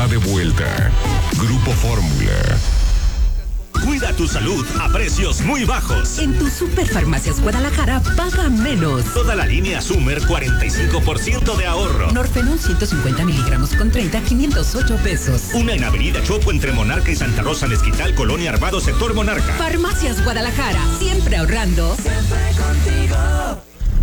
de vuelta. Grupo Fórmula. Cuida tu salud a precios muy bajos. En tu Superfarmacias Guadalajara paga menos. Toda la línea Sumer, 45% de ahorro. Norfenón 150 miligramos con 30, 508 pesos. Una en Avenida Chopo entre Monarca y Santa Rosa Mezquital, Colonia Arvado, sector Monarca. Farmacias Guadalajara, siempre ahorrando. Siempre contigo.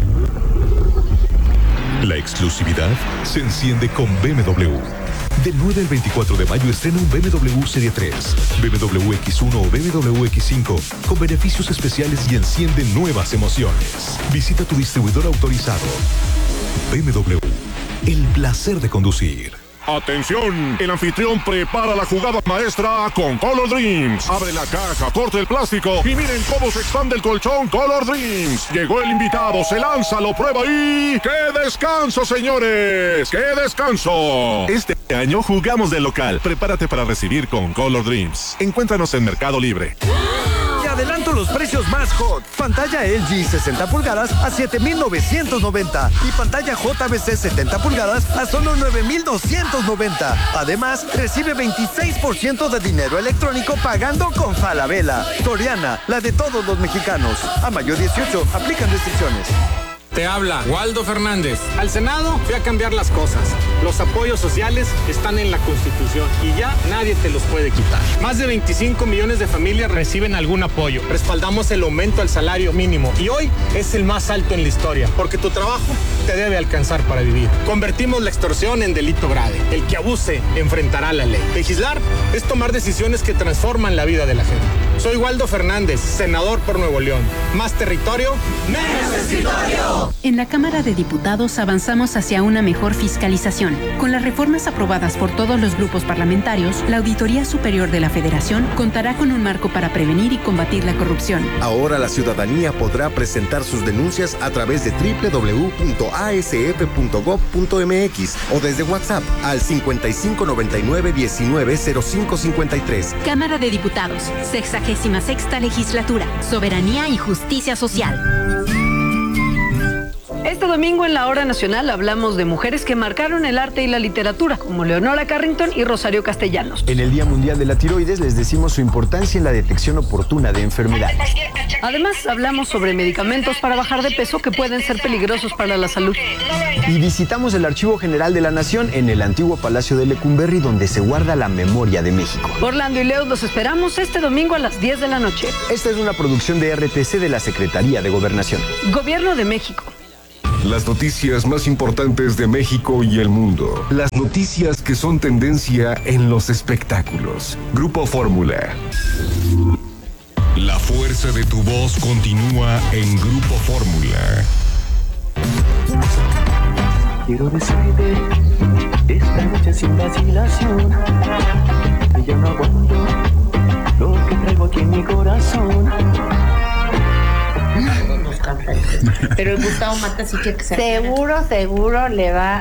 La exclusividad se enciende con BMW. Del 9 al 24 de mayo estrena un BMW Serie 3, BMW X1 o BMW X5 con beneficios especiales y enciende nuevas emociones. Visita tu distribuidor autorizado. BMW, el placer de conducir. ¡Atención! El anfitrión prepara la jugada maestra con Color Dreams. Abre la caja, corta el plástico y miren cómo se expande el colchón Color Dreams. Llegó el invitado, se lanza, lo prueba y... ¡qué descanso, señores! ¡Qué descanso! Este año jugamos de local. Prepárate para recibir con Color Dreams. Encuéntranos en Mercado Libre. Adelanto los precios más hot. Pantalla LG 60 pulgadas a 7,990 y pantalla JVC 70 pulgadas a solo 9,290. Además, recibe 26% de dinero electrónico pagando con Falabella. Soriana, la de todos los mexicanos. A mayo 18, aplican restricciones. Te habla Waldo Fernández. Al Senado fui a cambiar las cosas. Los apoyos sociales están en la Constitución y ya nadie te los puede quitar. Más de 25 millones de familias reciben algún apoyo. Respaldamos el aumento al salario mínimo y hoy es el más alto en la historia, porque tu trabajo te debe alcanzar para vivir. Convertimos la extorsión en delito grave. El que abuse enfrentará la ley. Legislar es tomar decisiones que transforman la vida de la gente. Soy Waldo Fernández, senador por Nuevo León. Más territorio, menos escritorio. En la Cámara de Diputados avanzamos hacia una mejor fiscalización. Con las reformas aprobadas por todos los grupos parlamentarios, la Auditoría Superior de la Federación contará con un marco para prevenir y combatir la corrupción. Ahora la ciudadanía podrá presentar sus denuncias a través de www.asf.gov.mx o desde WhatsApp al 5599-190553. Cámara de Diputados, 66ª Legislatura, Soberanía y Justicia Social. Este domingo en la Hora Nacional hablamos de mujeres que marcaron el arte y la literatura, como Leonora Carrington y Rosario Castellanos. En el Día Mundial de la Tiroides les decimos su importancia en la detección oportuna de enfermedades. Además, hablamos sobre medicamentos para bajar de peso que pueden ser peligrosos para la salud. Y visitamos el Archivo General de la Nación en el antiguo Palacio de Lecumberri, donde se guarda la memoria de México. Orlando y Leo los esperamos este domingo a las 10 de la noche. Esta es una producción de RTC de la Secretaría de Gobernación. Gobierno de México. Las noticias más importantes de México y el mundo. Las noticias que son tendencia en los espectáculos. Grupo Fórmula. La fuerza de tu voz continúa en Grupo Fórmula. Quiero decirte esta noche sin vacilación que yo no aguanto lo que traigo aquí en mi corazón. Pero Gustavo Mata sí quiere que se seguro le va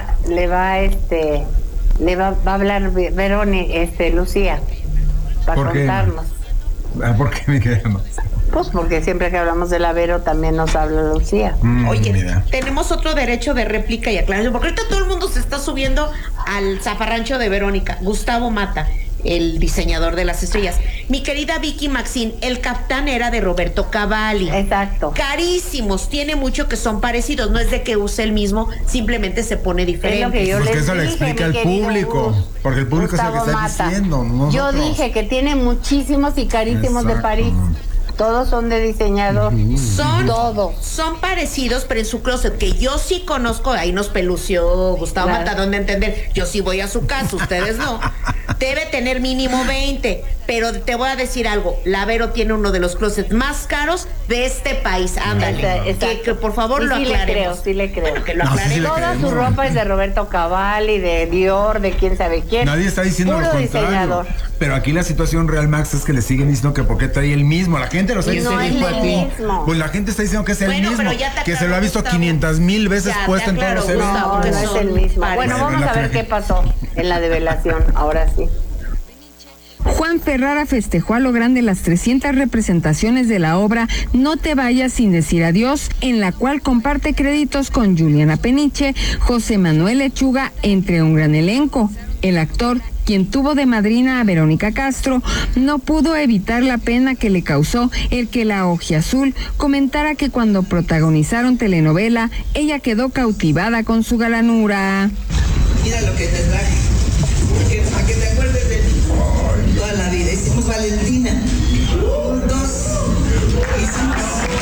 a hablar Verónica, Lucía, para contarnos. ¿Por qué me quedamos? Pues porque siempre que hablamos de la Vero también nos habla Lucía. Oye, tenemos otro derecho de réplica y aclaración, porque ahorita todo el mundo se está subiendo al zafarrancho de Verónica. Gustavo Mata, el diseñador de las estrellas. Mi querida Vicky Maxine, el Capitán era de Roberto Cavalli. Exacto. Carísimos, tiene mucho que son parecidos, no es de que use el mismo, simplemente se pone diferente. Es lo que yo porque eso le explica al público, porque el público Gustavo es el que está Mata. diciendo. Nosotros. Yo dije que tiene muchísimos y carísimos. Exacto. De París. Todos son de diseñador. Son parecidos, pero en su closet, que yo sí conozco, ahí nos pelució Gustavo Mata, donde entender, yo sí voy a su casa, ustedes no. Debe tener mínimo 20, pero te voy a decir algo, la Vero tiene uno de los closets más caros de este país, ándale, que por favor lo aclaremos. Sí le creo. Bueno, que lo aclaremos. Toda su ropa es de Roberto Cavalli, de Dior, de quién sabe quién. Nadie está diciendo puro lo contrario. Diseñador. Pero aquí la situación real, Max, es que le siguen diciendo que por qué trae el mismo. La gente lo está diciendo a ti. Pues la gente está diciendo que es el mismo, que se lo ha visto 500,000 veces puesto en todos los eventos. No es el mismo. Bueno, vamos a ver qué pasó en la develación, ahora sí. Juan Ferrara festejó a lo grande las 300 representaciones de la obra No te vayas sin decir adiós, en la cual comparte créditos con Juliana Peniche, José Manuel Lechuga, entre un gran elenco. El actor quien tuvo de madrina a Verónica Castro, no pudo evitar la pena que le causó el que la ojiazul comentara que cuando protagonizaron telenovela, ella quedó cautivada con su galanura. Mira lo que te traje, para que te acuerdes de toda la vida. Hicimos Valentina, juntos, hicimos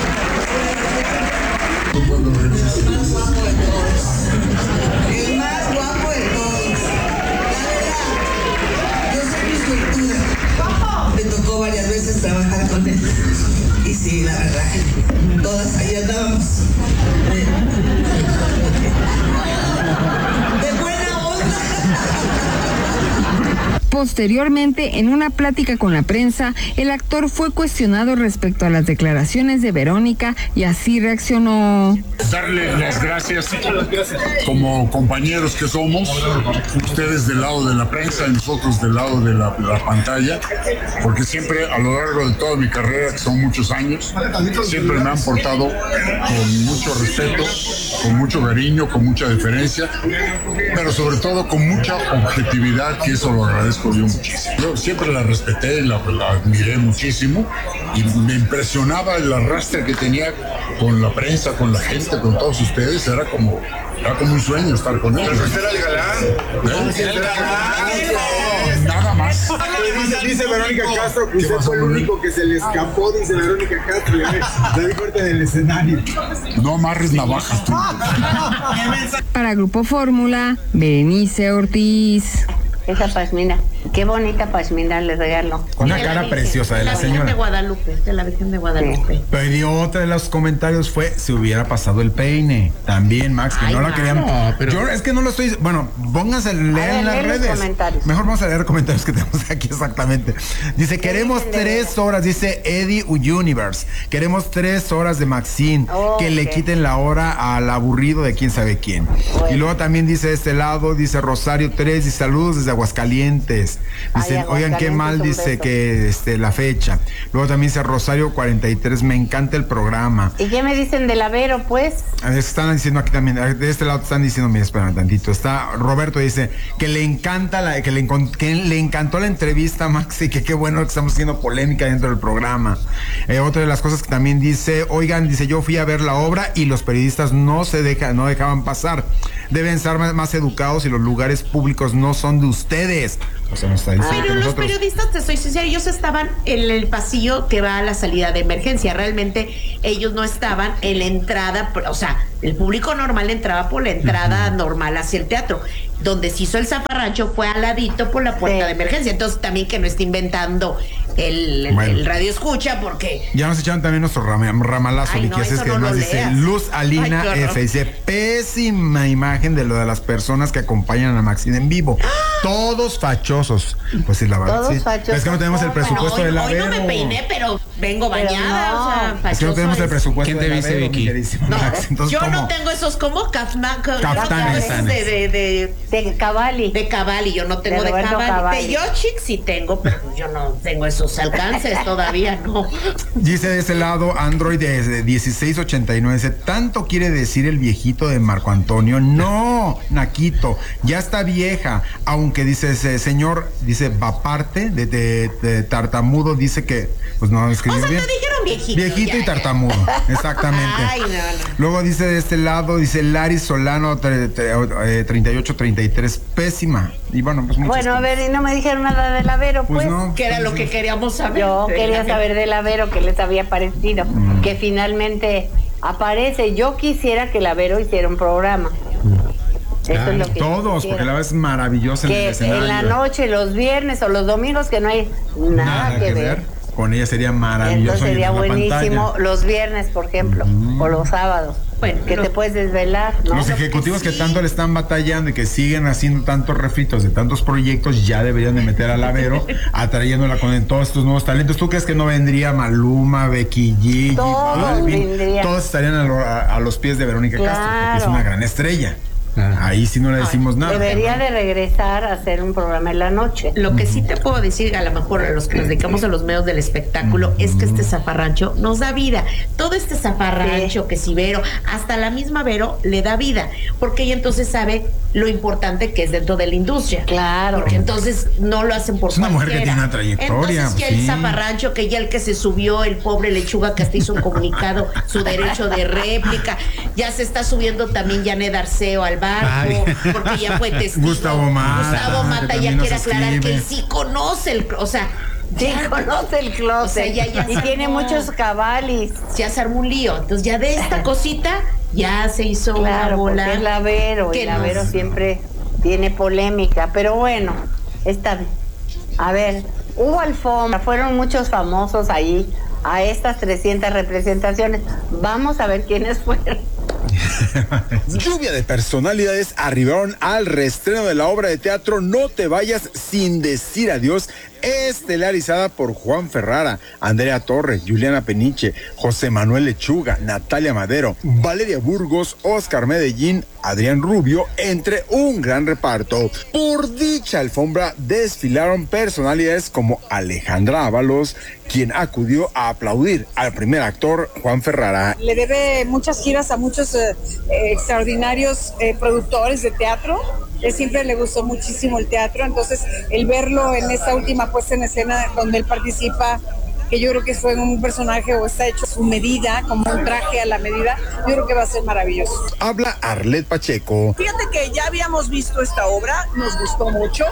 el más guapo de todos. La verdad, yo soy mi escultura. Me tocó varias veces trabajar con él. Y sí, la verdad, todas ahí andábamos. Posteriormente, en una plática con la prensa, el actor fue cuestionado respecto a las declaraciones de Verónica y así reaccionó. Darle las gracias como compañeros que somos, ustedes del lado de la prensa y nosotros del lado de la pantalla, porque siempre a lo largo de toda mi carrera, que son muchos años, siempre me han portado con mucho respeto, con mucho cariño, con mucha deferencia, pero sobre todo con mucha objetividad, que eso lo agradezco yo muchísimo. Yo siempre la respeté y la admiré muchísimo y me impresionaba el arrastre que tenía con la prensa, con la gente, con todos ustedes. Era como un sueño estar con ellos. Pero usted era el galán. Nada más. Dice Verónica Castro que usted fue el único que se le escapó, dice Verónica Castro. Le di corte del escenario. No amarres navajas tú. Para Grupo Fórmula, Berenice Ortiz. Esa pashmina, qué bonita pashmina le regalo. Una cara preciosa de la señora. De la Virgen de Guadalupe. Pero y otra de los comentarios fue si hubiera pasado el peine. También, Max, que no la querían. No, pero yo es que no lo estoy. Bueno, pónganse a leer en las redes. Mejor vamos a leer comentarios que tenemos aquí exactamente. Dice, queremos 3 horas, dice Eddie Universe. Queremos 3 horas de Maxine. Que le quiten la hora al aburrido de quién sabe quién. Bueno. Y luego también dice de este lado, dice Rosario 3, dice saludos desde Aguascalientes. Dice, oigan qué mal, dice que la fecha. Luego también dice Rosario 43, me encanta el programa. ¿Y qué me dicen de la Vero, pues? Están diciendo aquí también, de este lado están diciendo, mira, espérame tantito. Está Roberto, dice que le encanta que le encantó la entrevista, Max, y que qué bueno que estamos haciendo polémica dentro del programa. Otra de las cosas que también dice, oigan, dice, yo fui a ver la obra y los periodistas no dejaban pasar. Deben estar más educados y los lugares públicos no son de ustedes. O sea, nos está diciendo pero los periodistas, te soy sincera, ellos estaban en el pasillo que va a la salida de emergencia. Realmente ellos no estaban en la entrada, o sea, el público normal entraba por la entrada normal hacia el teatro. Donde se hizo el zafarrancho fue al ladito por la puerta de emergencia. Entonces también que no esté inventando el radio escucha, porque ya nos echaron también nuestro ramalazo. Ay, y que es que además dice Luz Alina F, dice pésima imagen de lo de las personas que acompañan a Maxine en vivo. Todos fachosos. Pues sí, la verdad. Todos sí. fachosos. Es que no tenemos el presupuesto de la Vero. Hoy no me peiné, pero vengo bañada. O sea, es que no tenemos el presupuesto de la Vero, Vicky. No, entonces, yo no tengo esos como caftanes de Cavalli. De Cavalli, yo no tengo de Cavalli. De Yochik sí tengo, pero yo no tengo esos alcances todavía, no. Dice de ese lado Android de 1689, dice, ¿tanto quiere decir el viejito de Marco Antonio? No, Naquito, ya está vieja, aunque dice ese señor, dice Baparte de tartamudo, dice que, pues no escribió bien. O sea, te dijeron viejito. Viejito y tartamudo, exactamente. Ay, no. Luego dice de este lado, dice Lari Solano 3833, pésima. Y bueno, pues a ver, y no me dijeron nada de la Vero, pues. No, que era lo que queríamos saber. Yo quería saber de la Vero, que les había parecido, que finalmente aparece. Yo quisiera que la Vero hiciera un programa. Eso es lo que todos, porque la ves maravillosa en el escenario. En la noche, los viernes o los domingos, que no hay nada que ver. Con ella sería maravilloso. Entonces sería buenísimo pantalla. Los viernes, por ejemplo, o los sábados. Bueno, que te puedes desvelar, ¿no? Los ejecutivos que tanto le están batallando y que siguen haciendo tantos refritos de tantos proyectos, ya deberían de meter a la Vero, atrayéndola con todos estos nuevos talentos. ¿Tú crees que no vendría Maluma, Becky G, todos estarían a los pies de Verónica Castro, porque es una gran estrella? Ahí sí no le decimos nada. Debería de regresar a hacer un programa en la noche. Lo que sí te puedo decir, a lo mejor a los que nos dedicamos a los medios del espectáculo, es que este zafarrancho nos da vida. Todo este zafarrancho, que si Vero, hasta la misma Vero le da vida, porque ella entonces sabe lo importante que es dentro de la industria. Claro. Porque entonces no lo hacen por es una cualquiera. Mujer que tiene una trayectoria. Entonces ya el zafarrancho, que ya el que se subió, el pobre Lechuga, que hasta hizo un comunicado, su derecho de réplica, ya se está subiendo también Janet Arceo al barco, porque ya fue testigo. Gustavo Mata ya quiere aclarar que él sí conoce el, o sea, ya conoce el closet, o sea, ya y tiene muchos cabalis. Ya se armó un lío. Entonces ya de esta cosita ya se hizo una bola. Es la Vero, y la Vero siempre tiene polémica, pero bueno, está bien. A ver, hubo alfombra, fueron muchos famosos ahí a estas 300 representaciones. Vamos a ver quiénes fueron. Lluvia de personalidades arribaron al reestreno de la obra de teatro No te vayas sin decir adiós, estelarizada por Juan Ferrara, Andrea Torres, Juliana Peniche, José Manuel Lechuga, Natalia Madero, Valeria Burgos, Oscar Medellín, Adrián Rubio, entre un gran reparto. Por dicha alfombra desfilaron personalidades como Alejandra Ábalos, quien acudió a aplaudir al primer actor, Juan Ferrara. Le debe muchas giras a muchos extraordinarios productores de teatro. Siempre le gustó muchísimo el teatro, entonces el verlo en esta última puesta en escena donde él participa, que yo creo que fue un personaje o está hecho a su medida, como un traje a la medida, yo creo que va a ser maravilloso. Habla Arlet Pacheco. Fíjate que ya habíamos visto esta obra, nos gustó mucho,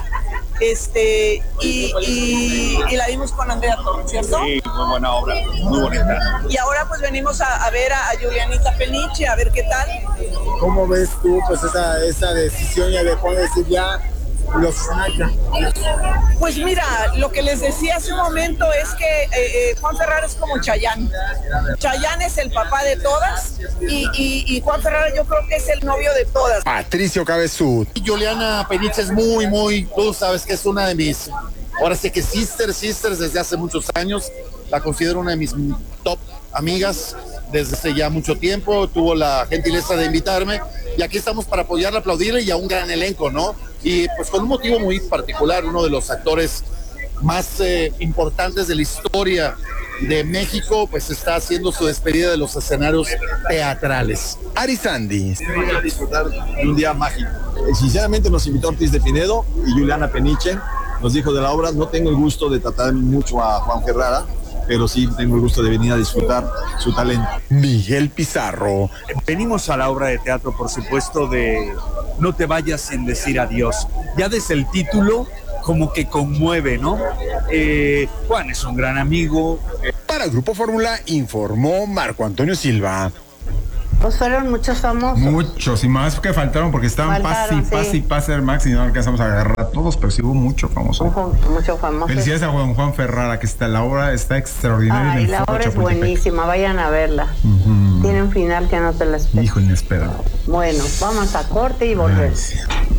y la vimos con Andrea Torres, ¿cierto? Sí, muy buena obra, muy bonita. Y ahora pues venimos a ver a Julianita Peniche, a ver qué tal. ¿Cómo ves tú pues esa decisión ya de poder decir ya los saca? Pues mira, lo que les decía hace un momento es que Juan Ferrara es como Chayanne. Chayanne es el papá de todas y Juan Ferrara yo creo que es el novio de todas. Patricio Cabezud. Juliana Peniche es muy, tú sabes que es una de mis, ahora sí que sisters desde hace muchos años. La considero una de mis top amigas desde hace ya mucho tiempo. Tuvo la gentileza de invitarme y aquí estamos para apoyarla, aplaudirle y a un gran elenco, ¿no? Y pues con un motivo muy particular, uno de los actores más importantes de la historia de México, pues está haciendo su despedida de los escenarios teatrales. Arizandi. Voy a disfrutar de un día mágico. Sinceramente nos invitó Ortiz de Pinedo y Juliana Peniche, nos dijo de la obra. No tengo el gusto de tratar mucho a Juan Ferrara, pero sí tengo el gusto de venir a disfrutar su talento. Miguel Pizarro. Venimos a la obra de teatro, por supuesto, de No te vayas sin decir adiós. Ya desde el título, como que conmueve, ¿no? Juan es un gran amigo. Para Grupo Fórmula informó Marco Antonio Silva. Pues fueron muchos famosos. Muchos, y más que faltaron porque estaban pase, Max, y no alcanzamos a agarrar a todos, pero sí hubo mucho famoso. Mucho famoso. Felicidades a Juan Ferrara, que la obra está extraordinaria. Ay, la obra es buenísima, vayan a verla. Tiene un final que no te la esperas. Hijo, inesperado. Bueno, vamos a corte y volvemos.